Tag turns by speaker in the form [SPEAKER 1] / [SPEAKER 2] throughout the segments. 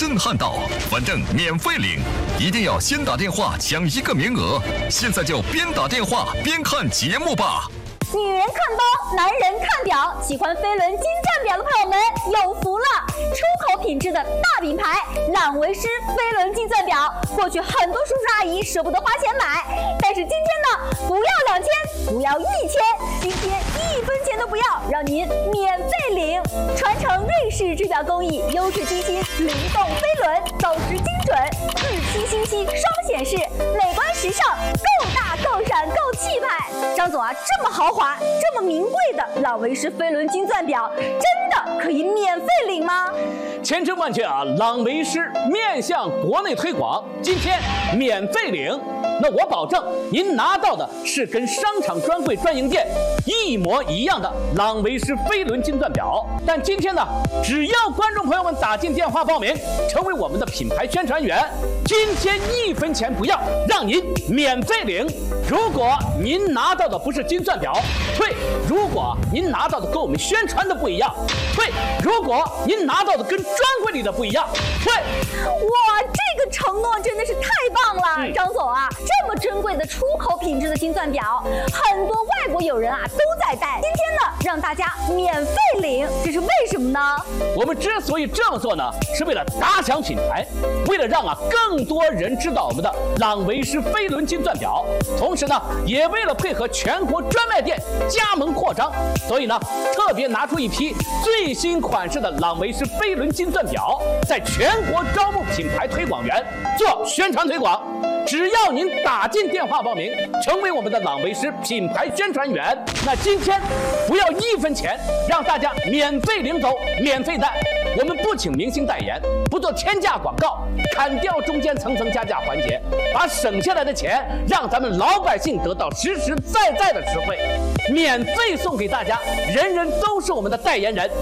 [SPEAKER 1] 震撼到，反正免费领，一定要先打电话抢1个名额。现在就边打电话边看节目吧。
[SPEAKER 2] 女人看包，男人看表，喜欢飞轮金钻表的朋友们有福了！出口品质的大品牌朗维诗飞轮金钻表，过去很多叔叔阿姨舍不得花钱买，但是今天呢，不要2000，不要1000，今天1分钱都不要，让您免费领！传承瑞士制表工艺，优质机芯，灵动飞轮，走时精准，日期星期双显示，美观时尚，够大够闪够气派。张总啊，这么豪华、这么名贵的朗维诗飞轮金钻表，真的可以免费领吗？
[SPEAKER 3] 千真万确啊！朗维诗面向国内推广，今天免费领。那我保证，您拿到的是跟商场专柜专营店一模一样的朗维诗飞轮金钻表。但今天呢，只要观众朋友们打进电话报名，成为我们的品牌宣传员，今天1分钱不要，让您免费领。如果您拿到的不是金钻表，退；如果您拿到的跟我们宣传的不一样，退；如果您拿到的跟专柜里的不一样，退。
[SPEAKER 2] 哇，这个承诺真的是太棒了，张总啊！这么珍贵的出口品质的金钻表，很多外国友人啊都在戴。今天呢，让大家免费领，这是为什么呢？
[SPEAKER 3] 我们之所以这么做呢，是为了打响品牌，为了让更多人知道我们的朗维诗飞轮金钻表，同时呢，也为了配合全国专卖店加盟扩张，所以呢，特别拿出一批最新款式的朗维诗飞轮金钻表，在全国招募品牌推广员做宣传推广。只要您打进电话报名，成为我们的朗维诗品牌宣传员，那今天不要1分钱，让大家免费领走，免费戴。我们不请明星代言，不做天价广告，砍掉中间层层加价环节，把省下来的钱让咱们老百姓得到实实在在的实惠，免费送给大家，人人都是我们的代言人。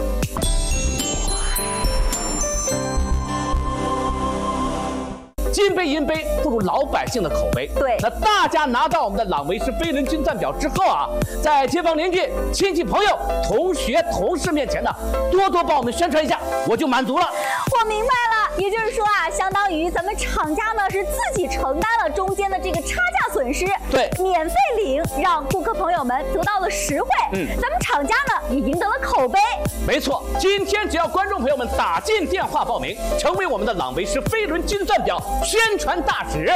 [SPEAKER 3] 金杯银杯不如老百姓的口碑。
[SPEAKER 2] 对，
[SPEAKER 3] 那大家拿到我们的朗维诗飞轮金钻表之后啊，在街坊邻居、亲戚朋友、同学、同事面前呢，多多帮我们宣传一下，我就满足了。
[SPEAKER 2] 我明白了，也就是说啊，相当于咱们厂家呢是自己承担了中间的这个差价损失，
[SPEAKER 3] 对，
[SPEAKER 2] 免费领，让顾客朋友们得到了实惠，咱们厂家呢也赢得了口碑。
[SPEAKER 3] 没错，今天只要观众朋友们打进电话报名，成为我们的朗维诗飞轮金钻表宣传大使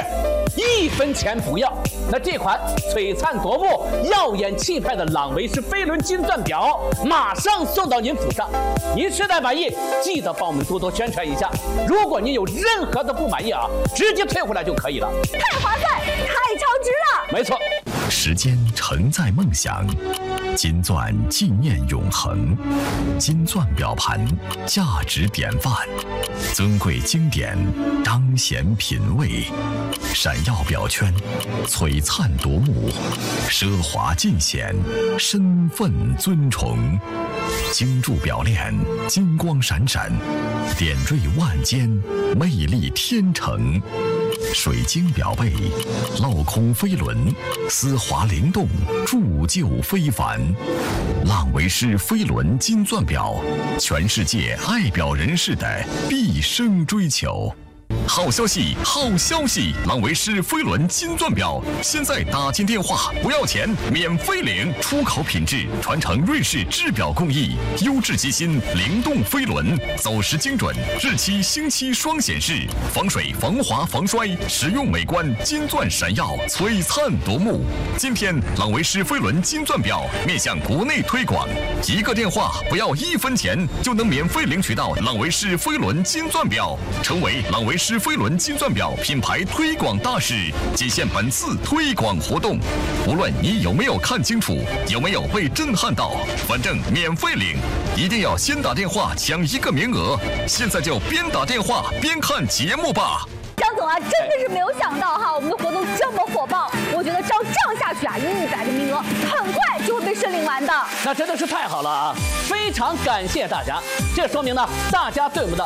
[SPEAKER 3] ，1分钱不要。那这款璀璨夺目、耀眼气派的朗维诗飞轮金钻表，马上送到您府上。您实在满意，记得帮我们多多宣传一下。如果您有任何的不满意啊，直接退回来就可以了。
[SPEAKER 2] 太划算，太超值了。
[SPEAKER 3] 没错，
[SPEAKER 1] 时间承载梦想，金钻纪念永恒，金钻表盘价值典范，尊贵经典彰显品味，闪耀表圈璀璨夺目，奢华尽显身份尊崇，精铸表链金光闪闪，点缀万间魅力天成，水晶表背镂空飞轮丝滑灵动，铸就非凡。朗维诗飞轮金钻表，全世界爱表人士的毕生追求。好消息，好消息！朗维诗飞轮金钻表现在打进电话不要钱，免费领，出口品质，传承瑞士制表工艺，优质机芯，灵动飞轮，走时精准，日期星期双显示，防水、防滑、防摔，实用美观，金钻闪耀，璀璨夺目。今天朗维诗飞轮金钻表面向国内推广，1个电话不要1分钱，就能免费领取到朗维诗飞轮金钻表，成为朗维诗飞轮金钻表品牌推广大使，仅限本次推广活动。无论你有没有看清楚，有没有被震撼到，反正免费领，一定要先打电话抢1个名额。现在就边打电话边看节目吧。
[SPEAKER 2] 张总啊，真的是没有想到哈，我们的活动这么火爆，我觉得照这样下去啊，100个名额很快就会被申领完的。
[SPEAKER 3] 那真的是太好了啊！非常感谢大家，这说明呢，大家对我们的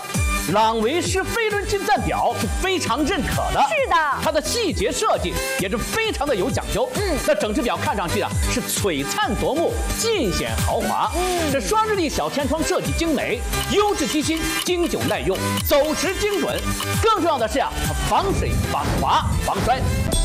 [SPEAKER 3] 朗维诗飞轮金钻表是非常认可的。
[SPEAKER 2] 是的，
[SPEAKER 3] 它的细节设计也是非常的有讲究。那整只表看上去啊是璀璨夺目，尽显豪华。这双日历小天窗设计精美，优质机芯，经久耐用，走时精准。更重要的是啊，它防水、防滑、防摔。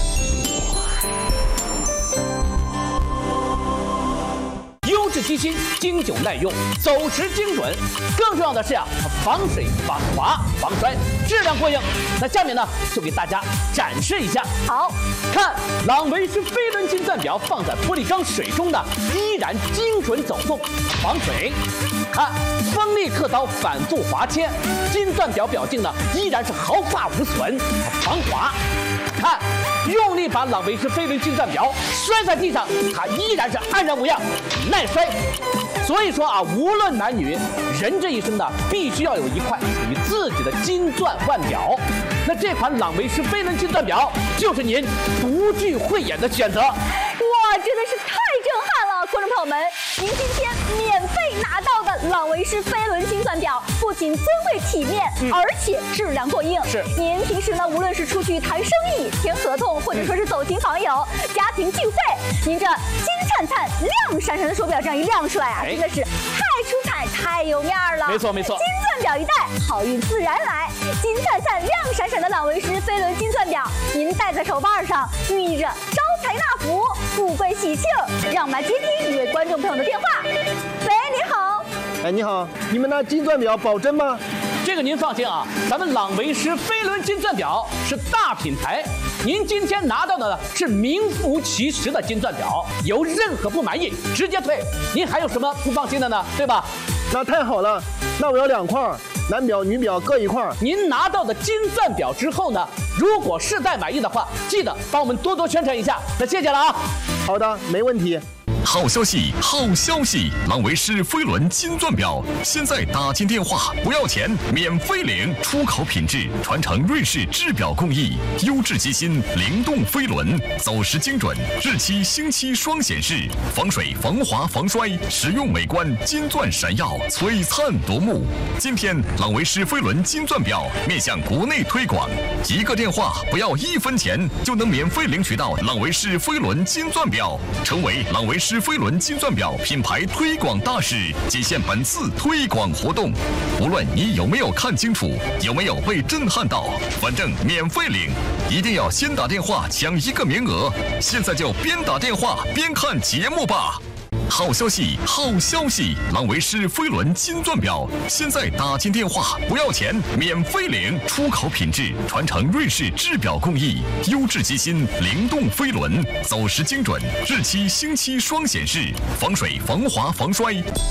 [SPEAKER 3] 优质机芯，经久耐用，走时精准。更重要的是啊，它防水、防滑、防摔，质量过硬。那下面呢，就给大家展示一下。
[SPEAKER 2] 好，
[SPEAKER 3] 看朗维诗飞轮金钻表放在玻璃缸水中呢，依然精准走动，防水。看锋利刻刀反复划切，金钻表表径呢依然是毫发无损，防滑。看，用力把朗维诗飞轮金钻表摔在地上，它依然是安然无恙，耐摔。所以说啊，无论男女，人这一生呢，必须要有一块属于自己的金钻腕表。那这款朗维诗飞轮金钻表就是您不惧慧眼的选择。
[SPEAKER 2] 哇，真的是太震撼了！观众朋友们，您今天免费拿到的朗维诗飞轮金钻表，不仅尊贵体面，而且质量过硬。
[SPEAKER 3] 是，
[SPEAKER 2] 您平时呢，无论是出去谈生意、签合同，或者说是走亲访友、家庭聚会，您这金灿灿、亮闪闪的手表这样一亮出来啊，真的是太出彩、太有面儿了。
[SPEAKER 3] 没错没错，
[SPEAKER 2] 金钻表一戴，好运自然来。金灿灿、亮闪闪的朗维诗飞轮金钻表，您戴在手腕上，寓意着招财纳福、富贵喜庆。让我们来接听一位观众朋友的电话。喂，你好。
[SPEAKER 4] 哎，你好，你们那金钻表保真吗？
[SPEAKER 3] 这个您放心啊，咱们朗维诗飞轮金钻表是大品牌，您今天拿到的是名副其实的金钻表，有任何不满意直接退，您还有什么不放心的呢？对吧？
[SPEAKER 4] 那太好了，那我要2块，男表女表各1块。
[SPEAKER 3] 您拿到的金钻表之后呢，如果试戴满意的话，记得帮我们多多宣传一下。那谢谢了啊。
[SPEAKER 4] 好的，没问题。
[SPEAKER 1] 好消息，好消息！朗维诗飞轮金钻表现在打进电话不要钱，免费领，出口品质，传承瑞士制表工艺，优质机芯，灵动飞轮，走时精准，日期星期双显示，防水、防滑、防摔，实用美观，金钻闪耀，璀璨夺目。今天朗维诗飞轮金钻表面向国内推广，一个电话不要1分钱就能免费领取到朗维诗飞轮金钻表，成为朗维诗飞轮金钻表品牌推广大使，仅限本次推广活动。无论你有没有看清楚，有没有被震撼到，反正免费领，一定要先打电话抢1个名额。现在就边打电话边看节目吧。好消息，好消息！朗维诗飞轮金钻表现在打进电话不要钱，免费领，出口品质，传承瑞士制表工艺，优质机芯，灵动飞轮，走时精准，日期星期双显示，防水、防滑、防摔。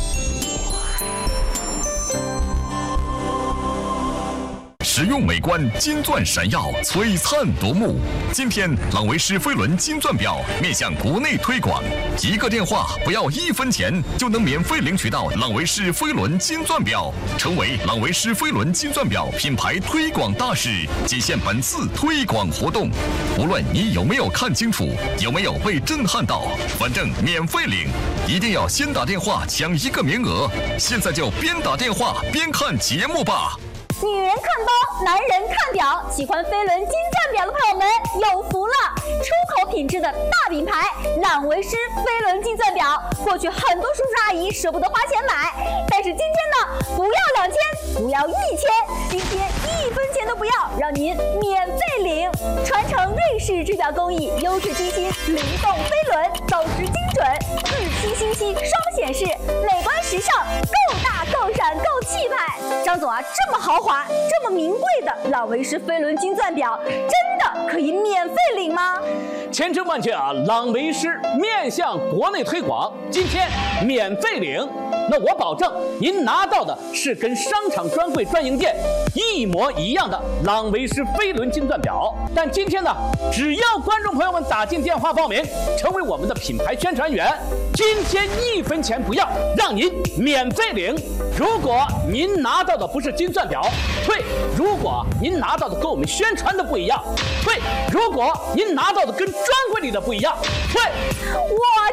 [SPEAKER 1] 实用美观，金钻闪耀，璀璨夺目。今天朗维诗飞轮金钻表面向国内推广，一个电话不要1分钱就能免费领取到朗维诗飞轮金钻表，成为朗维诗飞轮金钻表品牌推广大使，仅限本次推广活动。无论你有没有看清楚，有没有被震撼到，反正免费领，一定要先打电话抢1个名额。现在就边打电话边看节目吧。
[SPEAKER 2] 女人看包，男人看表，喜欢飞轮金钻表的朋友们有福了！出口品质的大品牌朗维诗飞轮金钻表，过去很多叔叔阿姨舍不得花钱买，但是今天呢，不要2000，不要1000，今天1分钱都不要，让您免费领，传承瑞士制表工艺，优质机芯，灵动飞轮，走时精准，日期星期双显示，美观时尚，够大够闪够气派。张总啊，这么豪华、这么名贵的朗维诗飞轮金钻表，真的可以免费领吗？
[SPEAKER 3] 千真万确啊！朗维诗面向国内推广，今天免费领。那我保证您拿到的是跟商场专柜专营店一模一样的朗维诗飞轮金钻表。但今天呢，只要观众朋友们打进电话报名，成为我们的品牌宣传员，今天1分钱不要，让您免费领。如果您拿到的不是金钻表，退；如果您拿到的跟我们宣传的不一样，退；如果您拿到的跟专柜里的不一样，退。
[SPEAKER 2] 哇，这个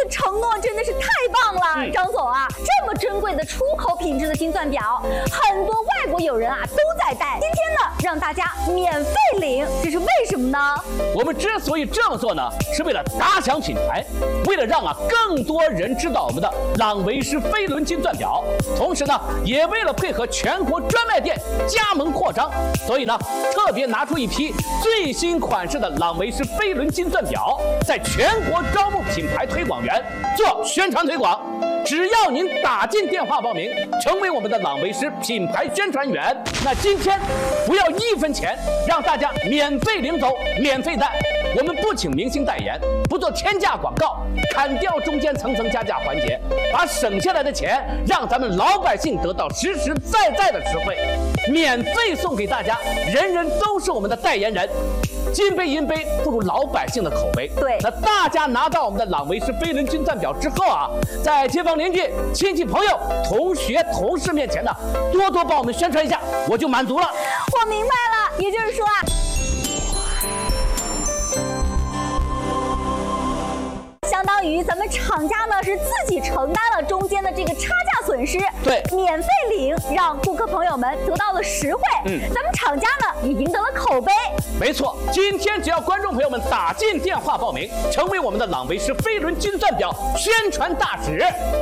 [SPEAKER 2] 个承诺真的是太棒了，张总啊，这么珍贵的出口品质的金钻表，很多外国友人啊都在戴。今天呢，让大家免费领，这是为什么呢？
[SPEAKER 3] 我们之所以这么做呢，是为了打响品牌，为了让更多人知道我们的朗维诗飞轮金钻表，同时呢，也为了配合全国专卖店加盟扩张，所以呢，特别拿出一批最新款式的朗维诗飞轮金钻表，在全国招募品牌推广员做宣传推广。只要您打进电话报名，成为我们的朗维诗品牌宣传员，那今天不要1分钱，让大家免费领走，免费戴。我们不请明星代言，不做天价广告，砍掉中间层层加价环节，把省下来的钱让咱们老百姓得到实实在在的实惠，免费送给大家，人人都是我们的代言人。金杯银杯不如老百姓的口碑。
[SPEAKER 2] 对，
[SPEAKER 3] 那大家拿到我们的朗维诗飞轮金钻表之后啊，在街坊邻居、亲戚朋友、同学、同事面前呢，多多帮我们宣传一下，我就满足了。
[SPEAKER 2] 我明白了，也就是说啊，相当于咱们厂家呢是自己承担了中间的这个差价损失，
[SPEAKER 3] 对，
[SPEAKER 2] 免费领，让顾客朋友们得到了实惠，咱们厂家呢也赢得了口碑。
[SPEAKER 3] 没错，今天只要观众朋友们打进电话报名，成为我们的朗维诗飞轮金钻表宣传大使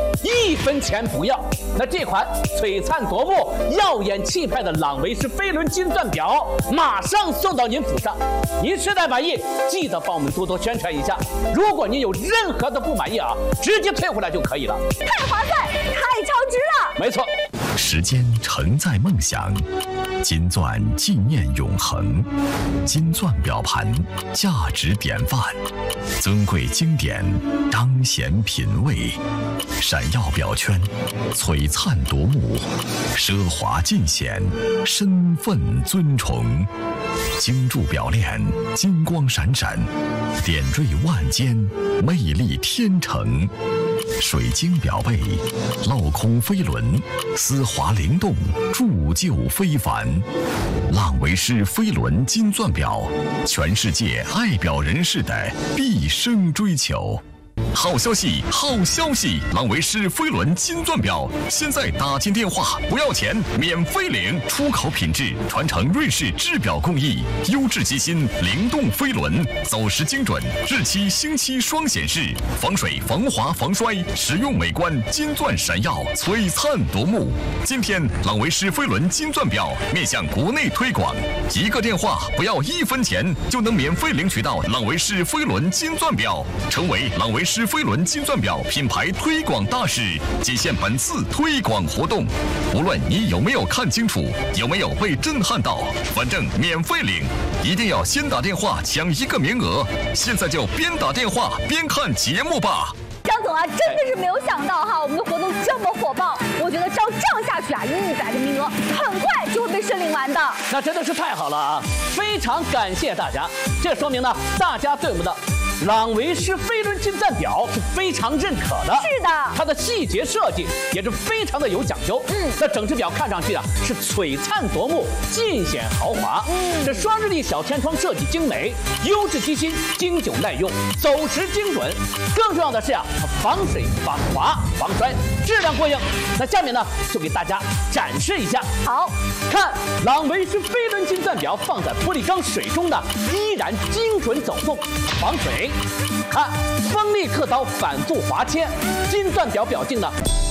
[SPEAKER 3] ，1分钱不要。那这款璀璨夺目、耀眼气派的朗维诗飞轮金钻表，马上送到您府上。您实在满意，记得帮我们多多宣传一下。如果您有任何的不满意啊，直接退回来就可以了。
[SPEAKER 2] 太划算，太超值了。
[SPEAKER 3] 没错，
[SPEAKER 1] 时间承载梦想，金钻纪念永恒，金钻表盘价值典范，尊贵经典彰显品味，闪耀表圈璀璨夺目，奢华尽显身份尊崇，精铸表链金光闪闪，点缀万间魅力天成，水晶表背镂空飞轮丝滑灵动，铸就非凡。朗维诗飞轮金钻表，全世界爱表人士的毕生追求。好消息，好消息！朗维诗飞轮金钻表，现在打进电话不要钱，免费领，出口品质，传承瑞士制表工艺，优质机芯，灵动飞轮，走时精准，日期星期双显示，防水、防滑、防摔，实用美观，金钻闪耀，璀璨夺目。今天朗维诗飞轮金钻表面向国内推广，一个电话不要1分钱，就能免费领取到朗维诗飞轮金钻表，成为朗维诗飞轮金钻表品牌推广大使，仅限本次推广活动。无论你有没有看清楚，有没有被震撼到，反正免费领，一定要先打电话抢1个名额。现在就边打电话边看节目吧。
[SPEAKER 2] 张总啊，真的是没有想到哈，我们的活动这么火爆，我觉得照这样下去啊，100个名额很快就会被申领完的。
[SPEAKER 3] 那真的是太好了啊！非常感谢大家，这说明呢，大家对我们的朗维诗飞轮金钻表是非常认可的。
[SPEAKER 2] 是的，
[SPEAKER 3] 它的细节设计也是非常的有讲究。那整只表看上去啊是璀璨夺目，尽显豪华。这双日历小天窗设计精美，优质机芯，经久耐用，走时精准。更重要的是啊，它防水、防滑、防摔，质量过硬。那下面呢，就给大家展示一下。
[SPEAKER 2] 好，
[SPEAKER 3] 看朗维诗飞轮金钻表放在玻璃缸水中呢，依然精准走动，防水。看锋利刻刀反复划切，金钻表表径呢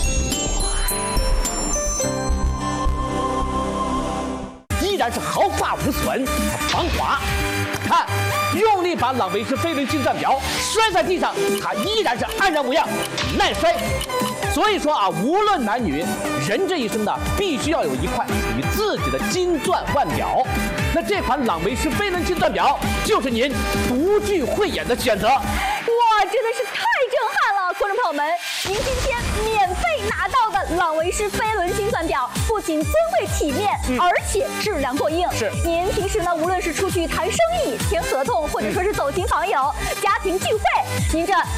[SPEAKER 3] 依然是毫发无损，防滑。看，用力把朗维诗飞轮金钻表摔在地上，它依然是安然无恙，耐摔。所以说啊，无论男女，人这一生呢，必须要有一块属于自己的金钻腕表。那这款朗维诗飞轮金钻表就是您独具慧眼的选择。
[SPEAKER 2] 哇，真的是太震撼了！观众朋友们，您今天免费拿到的朗维诗飞轮金钻表，不仅尊贵体面，而且质量过硬。
[SPEAKER 3] 是，
[SPEAKER 2] 您平时呢，无论是出去谈生意、签合同，或者说是走亲访友、家庭聚会，您这金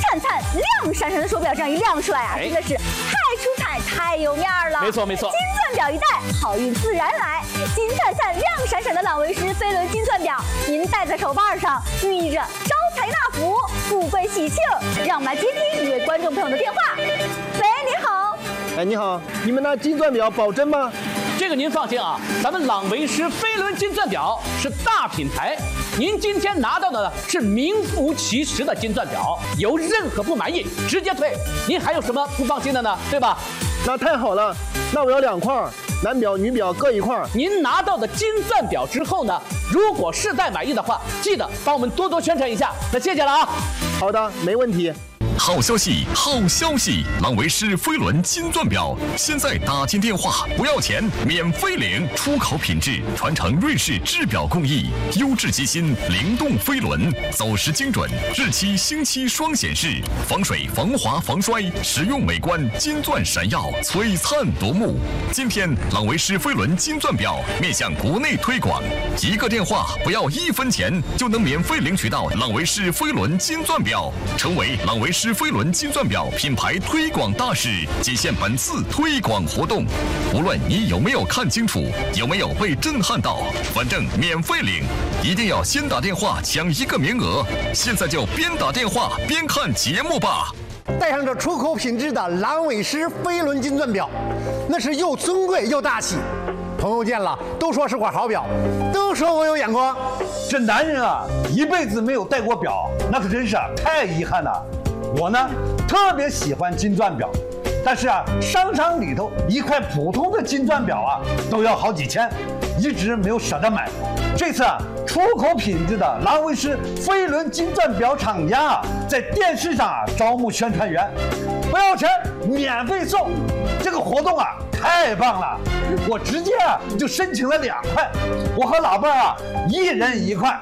[SPEAKER 2] 灿灿、亮闪闪的手表这样一亮出来啊，真的是太出彩、太有面儿了。
[SPEAKER 3] 没错没错，
[SPEAKER 2] 金钻表一戴，好运自然来。金灿灿、亮闪闪的朗维诗飞轮金钻表，您戴在手腕上，寓意着招财纳福、富贵喜庆。让我们来接听一位观众朋友的电话。喂，你好。
[SPEAKER 4] 哎，你好，你们那金钻表保真吗？
[SPEAKER 3] 这个您放心啊，咱们朗维诗飞轮金钻表是大品牌，您今天拿到的呢是名副其实的金钻表，有任何不满意直接退，您还有什么不放心的呢？对吧？
[SPEAKER 4] 那太好了，那我要2块，男表女表各1块。
[SPEAKER 3] 您拿到的金钻表之后呢，如果实在满意的话，记得帮我们多多宣传一下。那谢谢了啊。
[SPEAKER 4] 好的，没问题。
[SPEAKER 1] 好消息，好消息！朗维诗飞轮金钻表现在打进电话不要钱，免费领，出口品质，传承瑞士制表工艺，优质机芯，灵动飞轮，走时精准，日期星期双显示，防水、防滑、防摔，实用美观，金钻闪耀，璀璨夺目。今天朗维诗飞轮金钻表面向国内推广，一个电话不要1分钱就能免费领取到朗维诗飞轮金钻表，成为朗维诗飞轮金钻表品牌推广大使，仅限本次推广活动。无论你有没有看清楚，有没有被震撼到，反正免费领，一定要先打电话抢1个名额。现在就边打电话边看节目吧。
[SPEAKER 5] 戴上这出口品质的朗维诗飞轮金钻表，那是又尊贵又大气。朋友见了都说是块好表，都说我有眼光。
[SPEAKER 6] 这男人啊，一辈子没有戴过表，那可真是太遗憾了。我呢，特别喜欢金钻表，但是啊，商场里头一块普通的金钻表啊，都要好几千，一直没有舍得买。这次啊，出口品质的朗维诗飞轮金钻表厂家啊，在电视上啊招募宣传员，不要钱，免费送。这个活动啊，太棒了！我直接啊就申请了2块，我和老伴啊1人1块。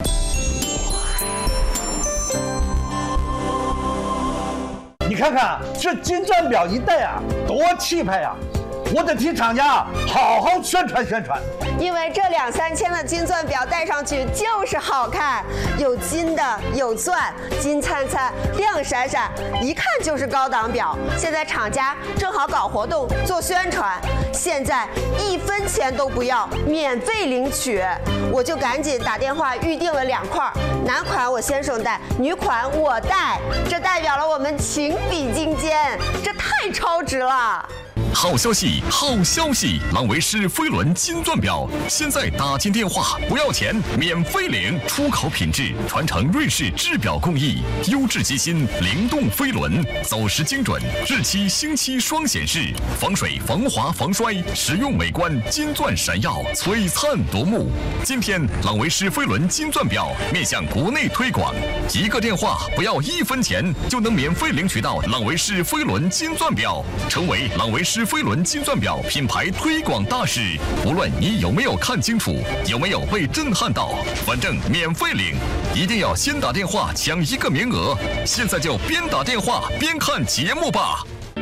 [SPEAKER 6] 你看看这金钻表一戴啊，多气派呀！我得替厂家好好宣传宣传。
[SPEAKER 7] 因为这2、3千的金钻表戴上去就是好看，有金的，有钻，金灿灿，亮闪闪，一看就是高档表。现在厂家正好搞活动做宣传，现在1分钱都不要，免费领取。我就赶紧打电话预定了2块，男款我先生戴，女款我戴，这代表了我们情比金坚，这太超值了。
[SPEAKER 1] 好消息，好消息！朗维诗飞轮金钻表现在打进电话不要钱，免费领，出口品质，传承瑞士制表工艺，优质机芯，灵动飞轮，走时精准，日期星期双显示，防水、防滑、防摔，实用美观，金钻闪耀，璀璨夺目。今天朗维诗飞轮金钻表面向国内推广，一个电话不要1分钱就能免费领取到朗维诗飞轮金钻表，成为朗维诗飞轮金钻表品牌推广大使。无论你有没有看清楚，有没有被震撼到，反正免费领，一定要先打电话抢1个名额。现在就边打电话边看节目吧。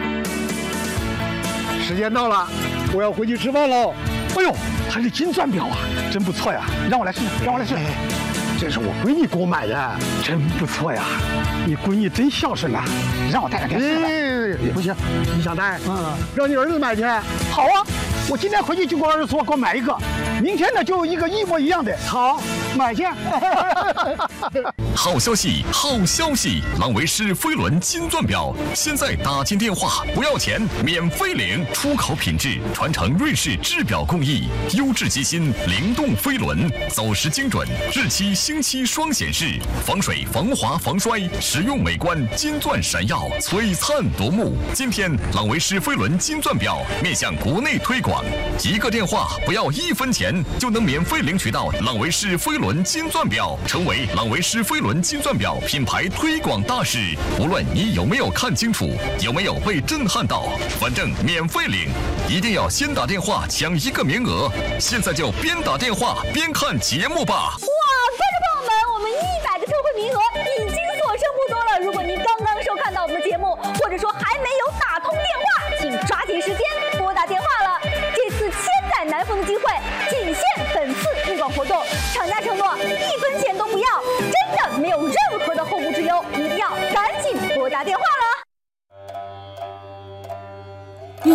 [SPEAKER 5] 时间到了，我要回去吃饭喽。哎呦，还是金钻表啊，真不错呀！让我来试，让我来试。这是我闺女给我买的，真不错呀！你闺女真孝顺呐，让我带个电视。不行，你想带？让你儿子买去。好啊，我今天回去就跟我儿子说，给我买1个。明天呢，就一个一模一样的。好，买去。
[SPEAKER 1] 好消息，好消息！朗维诗飞轮金钻表现在打进电话不要钱，免费领，出口品质，传承瑞士制表工艺，优质机芯，灵动飞轮，走时精准，日期星期双显示，防水、防滑、防摔，实用美观，金钻闪耀，璀璨夺目。今天朗维诗飞轮金钻表面向国内推广，一个电话不要1分钱就能免费领取到朗维诗飞轮金钻表，成为朗维诗飞轮金钻表品牌推广大使。无论你有没有看清楚，有没有被震撼到，反正免费领，一定要先打电话抢1个名额。现在就边打电话边看节目吧。
[SPEAKER 2] 哇，观众朋友们，我们100个特惠名额已经所剩不多了。如果您刚刚收看到我们的节目，或者说还没有打通电话，请抓紧时间拨打电话了。这次千载难逢的机会，仅限本次推广活动，厂家承诺1分钱都不要，真的没有任何的后顾之忧，一定要赶紧拨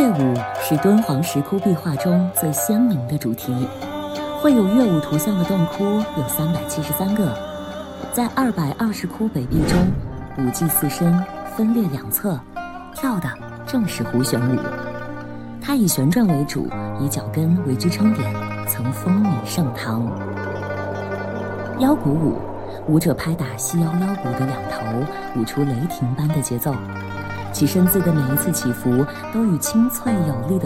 [SPEAKER 8] 乐舞是敦煌石窟壁画中最鲜明的主题，绘有乐舞图像的洞窟有373个，在220窟北壁中，5骑4身分列两侧，跳的正是胡旋舞。它以旋转为主，以脚跟为支撑点，曾风靡盛唐。腰鼓舞，舞者拍打细腰腰鼓的两头，舞出雷霆般的节奏。其身姿的每一次起伏，都与清脆有力的